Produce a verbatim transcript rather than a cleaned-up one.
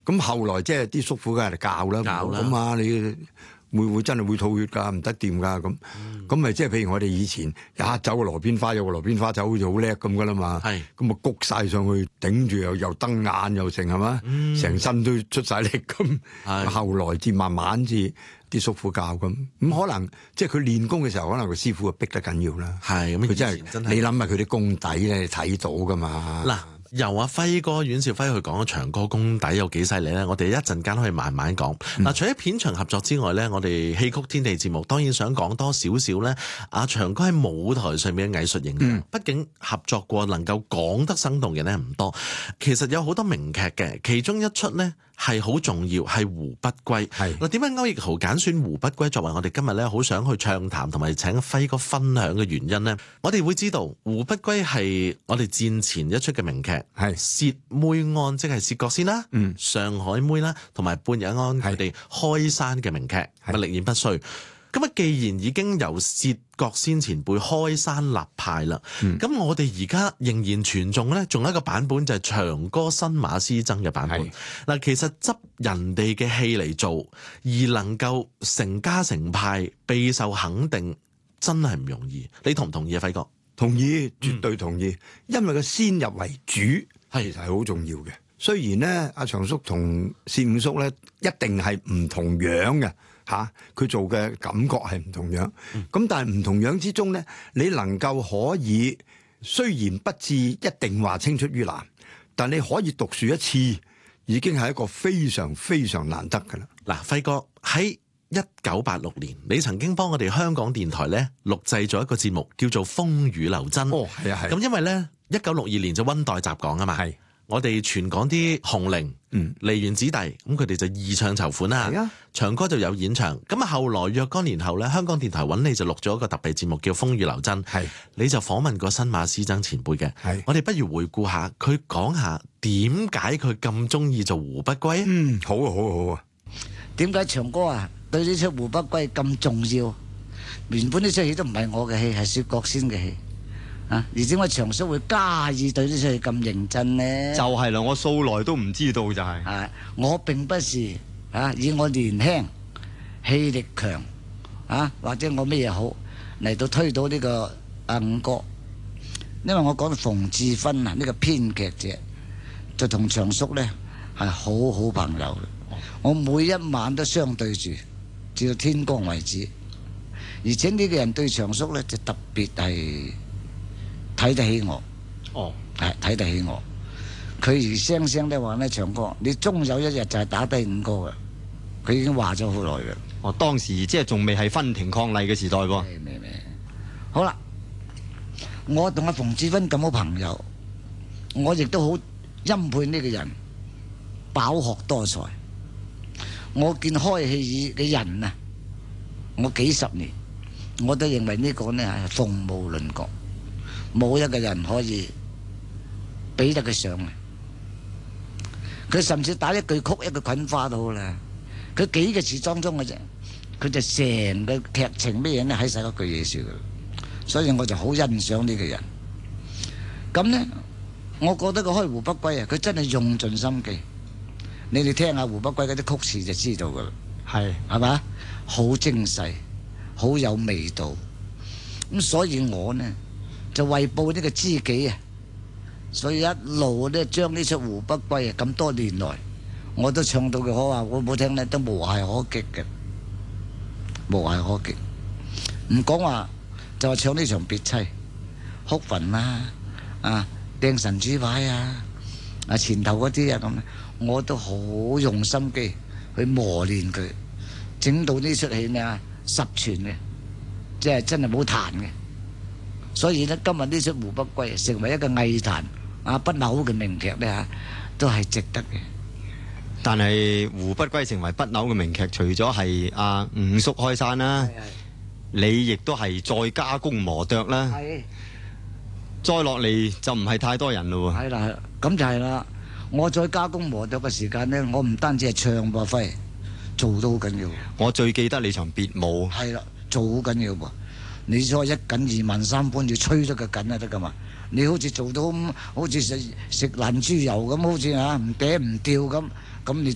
咁後來即係啲叔父梗係嚟教啦， 教啦咁啊你會唔會真係會吐血㗎？唔得掂㗎咁，咁咪即係譬如我哋以前一走個羅邊花，有個羅邊花走好似好叻咁㗎啦嘛， 係咁啊谷晒上去頂住又又瞪眼又成係嘛，成、嗯、身都出晒力咁，後來至慢慢至啲叔父教咁，咁可能即係佢練功嘅時候，可能個師傅啊逼得緊要啦， 係咁佢真係真係你諗下佢啲功底咧睇到㗎嘛嗱。由阿輝哥阮兆輝去講長歌功底有幾犀利咧，我哋一陣間可以慢慢講。嗱、嗯，除咗片場合作之外咧，我哋戲曲天地節目當然想講多少少咧。阿長哥喺舞台上面嘅藝術形象，嗯、畢竟合作過能夠講得生動嘅咧唔多。其實有好多名劇嘅，其中一出咧係好重要，係《胡不歸》。係嗱，點解歐奕豪揀選《胡不歸》作為我哋今日咧好想去暢談同埋請輝哥分享嘅原因呢？我哋會知道《胡不歸》係我哋戰前一出嘅名劇。係薛妹案，即係薛覺先啦，嗯，上海妹啦，同埋半日安佢哋開山嘅名劇，咪力演不衰。咁啊，既然已經由薛覺先前輩開山立派啦，咁、嗯、我哋而家仍然傳頌咧，仲有一個版本就係長歌新馬師曾嘅版本。嗱，其實執人哋嘅戲嚟做，而能夠成家成派，備受肯定，真係唔容易。你同唔同意啊，輝哥？ 同意，絕對同意，嗯、因為佢先入為主。係其實係好重要嘅。雖然咧，阿長叔同薛五叔咧一定係唔同樣嘅嚇，佢、啊、做嘅感覺係唔同樣。咁、嗯、但係唔同樣之中咧，你能夠可以雖然不至一定話青出於藍，但你可以獨樹一幟，已經係一個非常非常難得㗎啦。 嗱，輝哥喺一九八六年，你曾經幫我哋香港電台咧錄製咗一個節目，叫做《風雨留真》。哦，係啊，係。咁因為咧。一九六二年就溫代雜講啊嘛，係我哋全港啲紅伶、嗯、梨園子弟，咁佢哋就義唱籌款啦。係啊，長歌就有演唱。咁啊，後來若干年後咧，香港電台揾你就錄咗一個特別節目叫《風雨留真》，係你就訪問過新馬師曾前輩嘅。係我哋不如回顧下佢講下點解佢咁中意做胡不歸。 嗯，好啊，好啊，好啊。 點解長哥啊對呢出胡不歸咁重要？原本呢出戲都唔係我嘅戲，係薛覺先嘅戲。啊！而點解長叔會加意對呢出戲咁認真呢？ 就係啦，我素來都唔知道就係、是。 啊！我並不是啊，以我年輕、氣力強啊，或者我咩嘢好嚟到推到呢個啊五哥，因為我講到馮志芬啊，呢、這個編劇者就同長叔呢係好好朋友。我每一晚都相對住，至到天光為止。而且呢個人對長叔呢就特別係。睇得起我，哦，係睇得起我。佢而聲聲都話咧，長哥，你終有一日就係打低五哥嘅。佢已經話咗好耐嘅。 哦，當時即係仲未係分庭抗禮嘅時代噃。 未未未。好啦，我同阿馮志芬咁好朋友，我亦都好欽佩呢個人，飽學多才。我見開戲嘅人啊，我幾十年，我都認為呢個呢係鳳毛麟角。冇一個人可以比得佢上嘅，佢甚至打一句曲一個捆花都好啦，佢幾個詞當中嘅啫，佢就成個劇情咩嘢咧喺晒嗰句嘢書嘅，所以我就好欣賞呢個人。咁呢，我覺得佢開胡不歸啊，佢真係用盡心機。你哋聽下胡不歸嗰啲曲詞就知道噶啦，係係嘛，好精細，好有味道。咁所以我呢。就為報呢個知己啊，所以一路咧將呢出胡不歸啊，咁多年來我都唱到佢可話我冇聽咧，都無懈可擊嘅，無懈可擊。唔講話就話唱呢場別妻、哭墳啦、啊掟神主牌啊、啊前頭嗰啲啊咁，我都好用心機去磨練佢，整到呢出戲呢十全嘅，即係真係冇彈嘅。所以咧，今日呢出胡不歸成為一個藝壇啊不朽嘅名劇咧嚇，都係值得嘅。 但係胡不歸成為不朽嘅名劇，除咗係阿五叔開山啦，你亦都係再加工磨琢啦。係，再落嚟就唔係太多人咯喎。係啦， 咁就係啦。我再加工磨琢嘅時間咧，我唔單止係唱噃，輝做都好緊要。 我最記得你場別舞。 係啦，做好緊要噃。你再一緊二萬三般要吹咗個緊啊得噶嘛？你好似做到好似食食爛豬油咁，好似嚇唔嗲唔吊咁，咁你。